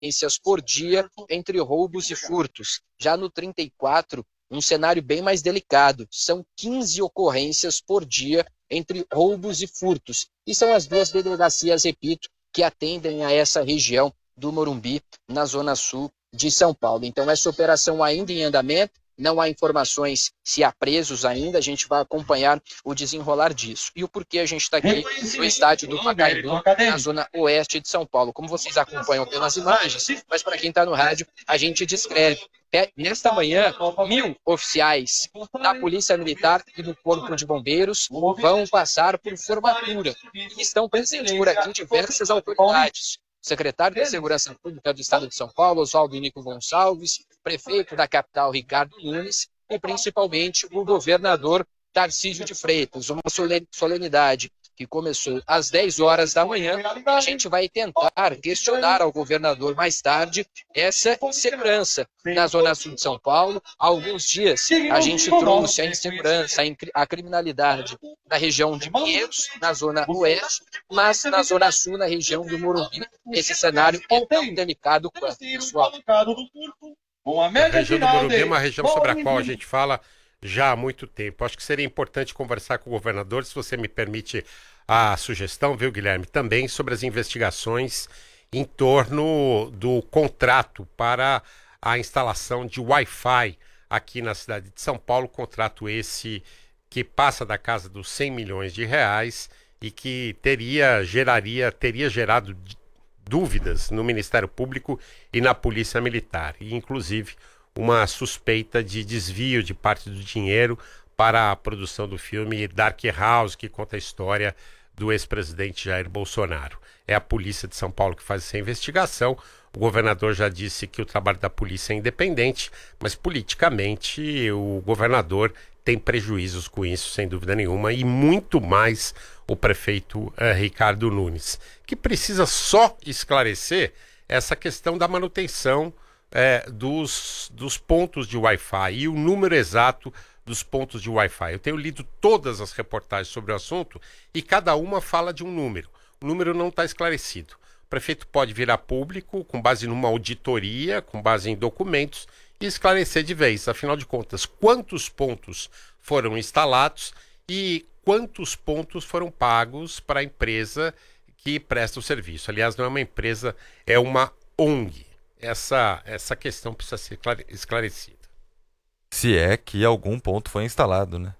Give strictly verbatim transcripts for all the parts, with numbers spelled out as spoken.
ocorrências por dia entre roubos e furtos. Já no trinta e quatro, um cenário bem mais delicado. São quinze ocorrências por dia entre roubos e furtos. E são as duas delegacias, repito, que atendem a essa região do Morumbi, na zona sul de São Paulo. Então, essa operação ainda em andamento, não há informações se há presos ainda, a gente vai acompanhar o desenrolar disso. E o porquê a gente está aqui no estádio do Pacaembu, na zona oeste de São Paulo. Como vocês acompanham pelas imagens, mas para quem está no rádio, a gente descreve. Nesta manhã, mil oficiais da Polícia Militar e do Corpo de Bombeiros vão passar por formatura. E estão presentes por aqui diversas autoridades. Secretário de Segurança Pública do Estado de São Paulo, Oswaldo Nico Gonçalves, prefeito da capital, Ricardo Nunes, e principalmente o governador Tarcísio de Freitas. Uma solenidade que começou às dez horas da manhã. A gente vai tentar questionar ao governador mais tarde essa segurança na zona sul de São Paulo. Há alguns dias a gente trouxe a insegurança, a criminalidade na região de Pinheiros, na zona oeste, mas na zona sul, na região do Morumbi, esse cenário é tão delicado quanto, pessoal. A região do Morumbi é uma região sobre a qual a gente fala já há muito tempo. Acho que seria importante conversar com o governador, se você me permite a sugestão, viu, Guilherme, também sobre as investigações em torno do contrato para a instalação de Wi-Fi aqui na cidade de São Paulo, contrato esse que passa da casa dos cem milhões de reais e que teria, geraria, teria gerado dúvidas no Ministério Público e na Polícia Militar, e inclusive uma suspeita de desvio de parte do dinheiro para a produção do filme Dark House, que conta a história do ex-presidente Jair Bolsonaro. É a Polícia de São Paulo que faz essa investigação. O governador já disse que o trabalho da polícia é independente, mas politicamente o governador tem prejuízos com isso, sem dúvida nenhuma, e muito mais o prefeito eh, Ricardo Nunes, que precisa só esclarecer essa questão da manutenção É, dos, dos pontos de Wi-Fi e o número exato dos pontos de Wi-Fi. Eu tenho lido todas as reportagens sobre o assunto e cada uma fala de um número. O número não está esclarecido. O prefeito pode vir a público com base numa auditoria, com base em documentos e esclarecer de vez. Afinal de contas, quantos pontos foram instalados e quantos pontos foram pagos para a empresa que presta o serviço. Aliás, não é uma empresa, é uma O N G. Essa, essa questão precisa ser esclarecida. Se é que algum ponto foi instalado, né?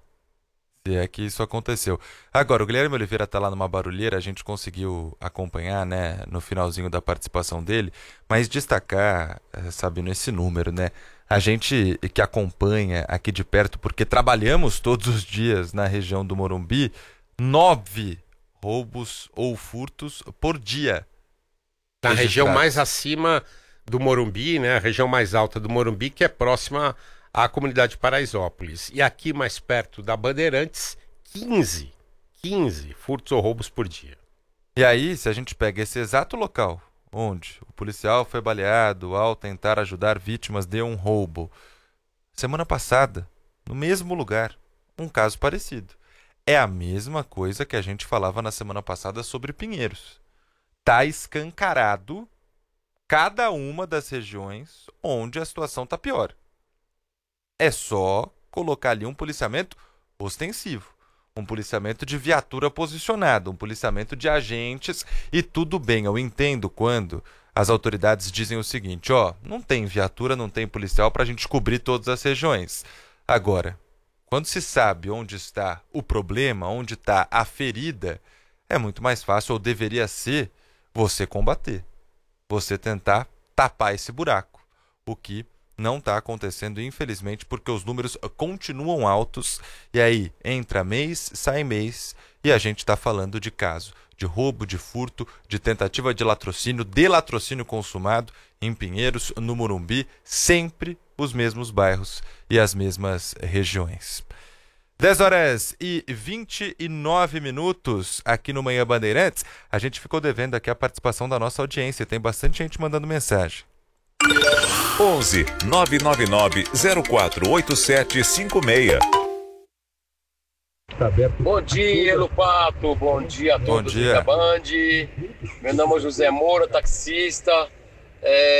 Se é que isso aconteceu. Agora, o Guilherme Oliveira está lá numa barulheira, a gente conseguiu acompanhar, né, no finalzinho da participação dele, mas destacar, sabe, nesse número, né? A gente que acompanha aqui de perto, porque trabalhamos todos os dias na região do Morumbi, nove roubos ou furtos por dia. Na registrados. Região mais acima do Morumbi, né, a região mais alta do Morumbi, que é próxima à comunidade de Paraisópolis. E aqui mais perto da Bandeirantes, quinze, quinze furtos ou roubos por dia. E aí, se a gente pega esse exato local, onde o policial foi baleado ao tentar ajudar vítimas de um roubo, semana passada, no mesmo lugar, um caso parecido. É a mesma coisa que a gente falava na semana passada sobre Pinheiros. Tá escancarado cada uma das regiões onde a situação está pior. É só colocar ali um policiamento ostensivo, um policiamento de viatura posicionada, um policiamento de agentes, e tudo bem, eu entendo quando as autoridades dizem o seguinte, ó, não tem viatura, não tem policial para a gente cobrir todas as regiões. Agora, quando se sabe onde está o problema, onde está a ferida, é muito mais fácil, ou deveria ser, você combater. Você tentar tapar esse buraco, o que não está acontecendo, infelizmente, porque os números continuam altos, e aí entra mês, sai mês, e a gente está falando de caso de roubo, de furto, de tentativa de latrocínio, de latrocínio consumado em Pinheiros, no Morumbi, sempre os mesmos bairros e as mesmas regiões. dez horas e vinte e nove minutos aqui no Manhã Bandeirantes. A gente ficou devendo aqui a participação da nossa audiência. Tem bastante gente mandando mensagem. onze nove nove nove zero quatro oito sete cinco seis. Bom dia, Lupato. Bom dia a todos da Band. Meu nome é José Moura, taxista. É,